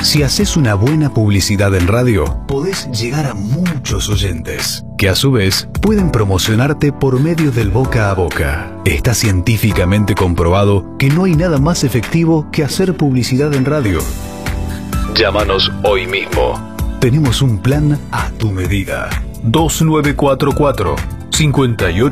Si haces una buena publicidad en radio, podés llegar a muchos oyentes, que a su vez pueden promocionarte por medio del boca a boca. Está científicamente comprobado que no hay nada más efectivo que hacer publicidad en radio. Llámanos hoy mismo. Tenemos un plan a tu medida. 2944 58